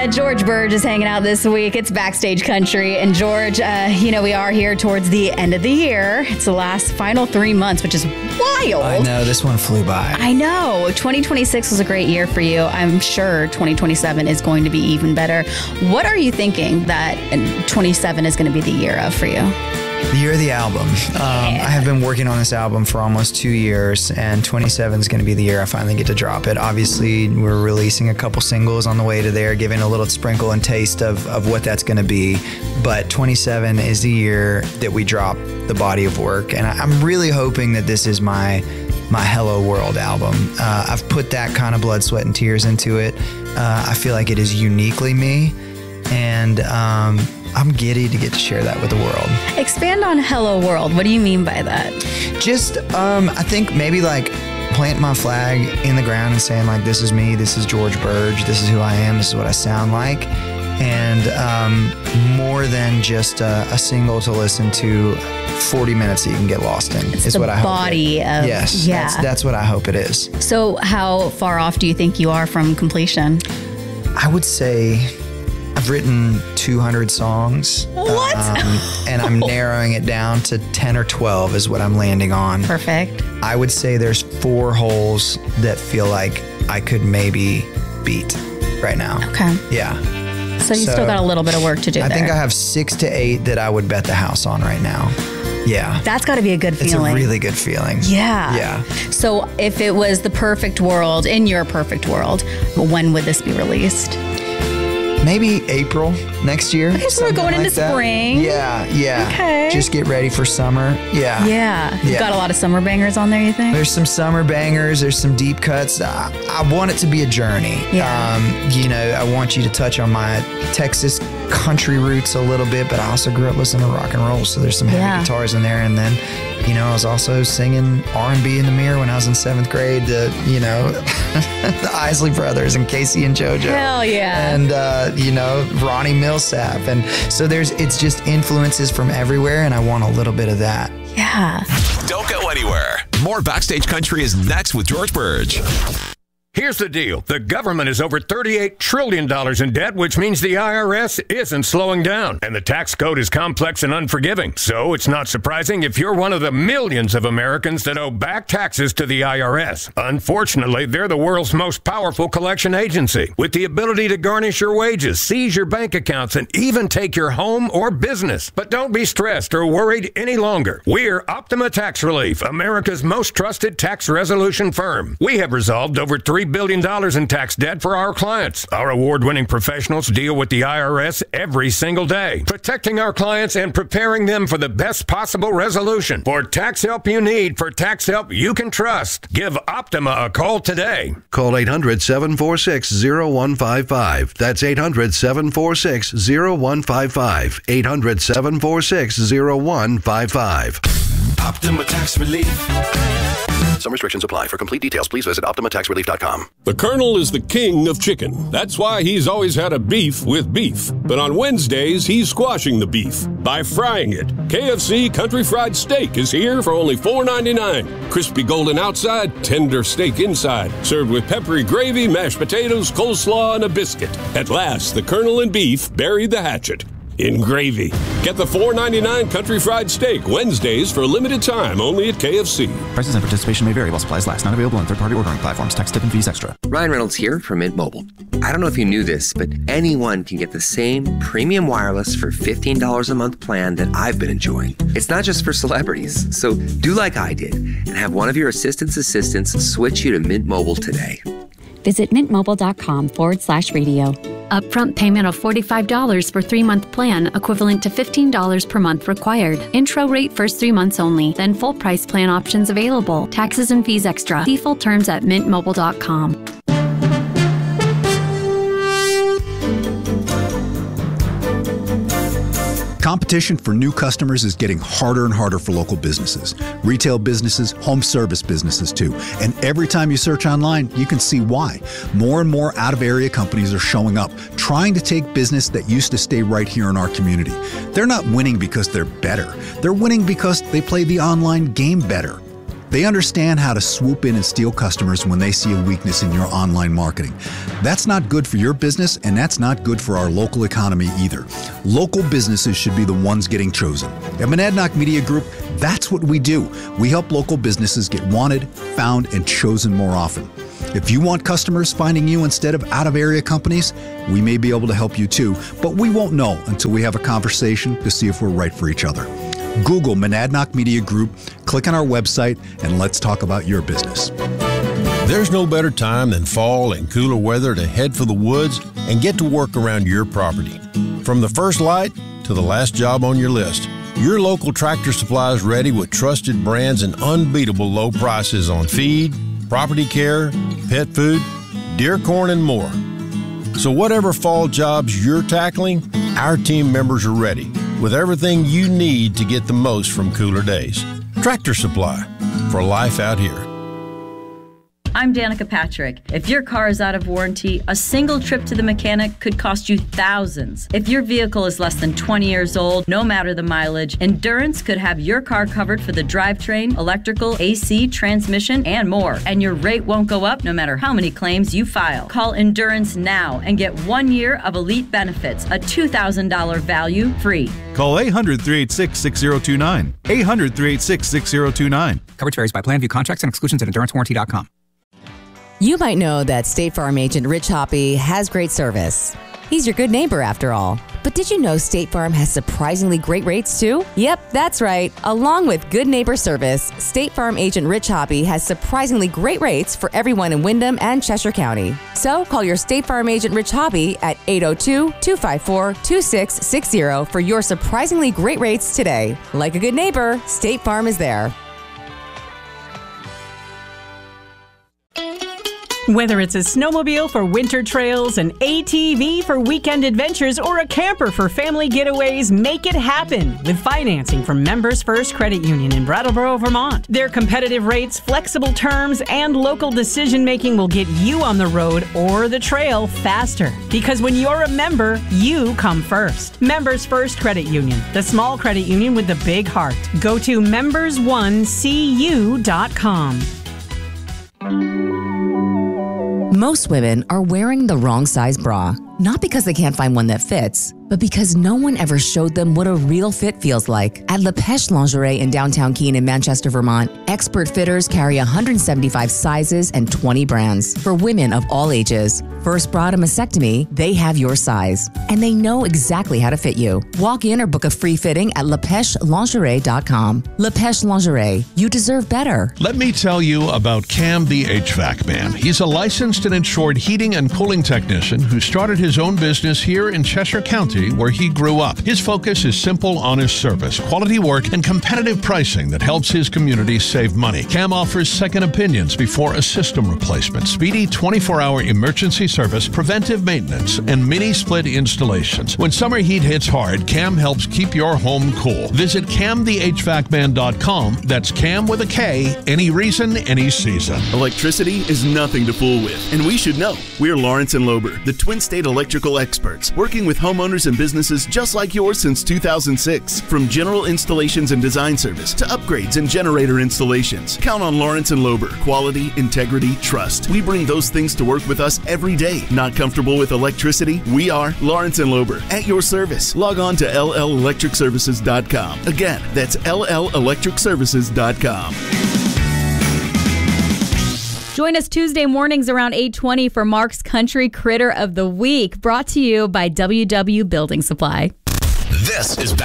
George Burge is hanging out this week. It's Backstage Country. And George, we are here towards the end of the year. It's the final 3 months, which is wild. I know, this one flew by. I know. 2026 was a great year for you. I'm sure 2027 is going to be even better. What are you thinking that 27 is going to be the year of for you? The year of the album. I have been working on this album for almost 2 years, and 27 is going to be the year I finally get to drop it. Obviously, we're releasing a couple singles on the way to there, giving a little sprinkle and taste of what that's going to be. But 27 is the year that we drop the body of work, and I'm really hoping that this is my Hello World album. I've put that kind of blood, sweat, and tears into it. I feel like it is uniquely me, and I'm giddy to get to share that with the world. Expand on Hello World. What do you mean by that? Just, I think maybe like planting my flag in the ground and saying like, this is me, this is George Burge, this is who I am, this is what I sound like. And more than just a single to listen to 40 minutes that you can get lost in is what I hope. Yes, yeah. That's what I hope it is. So how far off do you think you are from completion? I would say I've written 200 songs. What? And I'm narrowing it down to 10 or 12 is what I'm landing on. Perfect. I would say there's 4 holes that feel like I could maybe beat right now. Okay. Yeah. So you still got a little bit of work to do there. I think I have 6 to 8 that I would bet the house on right now. Yeah. That's got to be a good feeling. It's a really good feeling. Yeah. Yeah. So if it was the perfect world, in your perfect world, when would this be released? Maybe April next year. Okay, so we're going into spring. Yeah. Okay. Just get ready for summer. Yeah. You've got a lot of summer bangers on there, you think? There's some summer bangers. There's some deep cuts. I want it to be a journey. Yeah. I want you to touch on my Texas country roots a little bit, but I also grew up listening to rock and roll, so there's some heavy guitars in there. And then, I was also singing R&B in the mirror when I was in 7th grade to, the Isley Brothers and Casey and JoJo. Hell yeah. And, Ronnie Millsap. And so it's just influences from everywhere, and I want a little bit of that. Yeah. Don't go anywhere. More Backstage Country is next with George Burge. Here's the deal. The government is over $38 trillion in debt, which means the IRS isn't slowing down. And the tax code is complex and unforgiving. So it's not surprising if you're one of the millions of Americans that owe back taxes to the IRS. Unfortunately, they're the world's most powerful collection agency, with the ability to garnish your wages, seize your bank accounts, and even take your home or business. But don't be stressed or worried any longer. We're Optima Tax Relief, America's most trusted tax resolution firm. We have resolved over $3 billion in tax debt for our clients. Our award-winning professionals deal with the IRS every single day, protecting our clients and preparing them for the best possible resolution. For tax help you need, for tax help you can trust, give Optima a call today. Call 800-746-0155. That's 800-746-0155. 800-746-0155. Optima Tax Relief. Some restrictions apply. For complete details, please visit OptimaTaxRelief.com. The Colonel is the king of chicken. That's why he's always had a beef with beef. But on Wednesdays, he's squashing the beef by frying it. KFC Country Fried Steak is here for only $4.99. Crispy golden outside, tender steak inside. Served with peppery gravy, mashed potatoes, coleslaw, and a biscuit. At last, the Colonel and beef buried the hatchet in gravy. Get the $4.99 Country Fried Steak Wednesdays for a limited time only at KFC. Prices and participation may vary while supplies last. Not available on third-party ordering platforms. Tax, tip, and fees extra. Ryan Reynolds here from Mint Mobile. I don't know if you knew this, but anyone can get the same premium wireless for $15 a month plan that I've been enjoying. It's not just for celebrities. So do like I did and have one of your assistants switch you to Mint Mobile today. Visit mintmobile.com/radio. Upfront payment of $45 for 3-month plan, equivalent to $15 per month required. Intro rate first 3 months only, then full price plan options available. Taxes and fees extra. See full terms at mintmobile.com. Competition for new customers is getting harder and harder for local businesses, retail businesses, home service businesses too. And every time you search online, you can see why. More and more out-of-area companies are showing up, trying to take business that used to stay right here in our community. They're not winning because they're better. They're winning because they play the online game better. They understand how to swoop in and steal customers when they see a weakness in your online marketing. That's not good for your business, and that's not good for our local economy either. Local businesses should be the ones getting chosen. At Monadnock Media Group, that's what we do. We help local businesses get wanted, found, and chosen more often. If you want customers finding you instead of out-of-area companies, we may be able to help you too, but we won't know until we have a conversation to see if we're right for each other. Google Monadnock Media Group, click on our website, and let's talk about your business. There's no better time than fall and cooler weather to head for the woods and get to work around your property. From the first light to the last job on your list, your local Tractor Supply is ready with trusted brands and unbeatable low prices on feed, property care, pet food, deer corn, and more. So whatever fall jobs you're tackling, our team members are ready with everything you need to get the most from cooler days. Tractor Supply, for life out here. I'm Danica Patrick. If your car is out of warranty, a single trip to the mechanic could cost you thousands. If your vehicle is less than 20 years old, no matter the mileage, Endurance could have your car covered for the drivetrain, electrical, AC, transmission, and more. And your rate won't go up no matter how many claims you file. Call Endurance now and get 1 year of elite benefits, a $2,000 value free. Call 800-386-6029. 800-386-6029. Coverage varies by plan. View contracts and exclusions at endurancewarranty.com. You might know that State Farm agent Rich Hoppy has great service. He's your good neighbor after all. But did you know State Farm has surprisingly great rates too? Yep, that's right. Along with good neighbor service, State Farm agent Rich Hoppy has surprisingly great rates for everyone in Windham and Cheshire County. So call your State Farm agent Rich Hoppy at 802-254-2660 for your surprisingly great rates today. Like a good neighbor, State Farm is there. Whether it's a snowmobile for winter trails, an ATV for weekend adventures, or a camper for family getaways, make it happen with financing from Members First Credit Union in Brattleboro, Vermont. Their competitive rates, flexible terms, and local decision-making will get you on the road or the trail faster. Because when you're a member, you come first. Members First Credit Union, the small credit union with the big heart. Go to members1cu.com. Most women are wearing the wrong size bra, not because they can't find one that fits, but because no one ever showed them what a real fit feels like. At LePeche Lingerie in downtown Keene in Manchester, Vermont, expert fitters carry 175 sizes and 20 brands for women of all ages. First bra to mastectomy, they have your size, and they know exactly how to fit you. Walk in or book a free fitting at LePecheLingerie.com. LePeche Lingerie, you deserve better. Let me tell you about Cam the HVAC Man. He's a licensed and insured heating and cooling technician who started his own business here in Cheshire County, where he grew up. His focus is simple, honest service, quality work, and competitive pricing that helps his community save money. Cam offers second opinions before a system replacement, speedy 24-hour emergency service, preventive maintenance, and mini-split installations. When summer heat hits hard, Cam helps keep your home cool. Visit CamTheHVACman.com. That's Cam with a K, any reason, any season. Electricity is nothing to fool with, and we should know. We're Lawrence and Lober, the Twin State electrical experts, working with homeowners and businesses just like yours since 2006. From general installations and design service to upgrades and generator installations, count on Lawrence and Lober. Quality, integrity, trust. We bring those things to work with us every day. Not comfortable with electricity? We are Lawrence and Lober, at your service. Log on to LLElectricServices.com. Again, that's LLElectricServices.com. Join us Tuesday mornings around 8:20 for Mark's Country Critter of the Week, brought to you by WW Building Supply. This is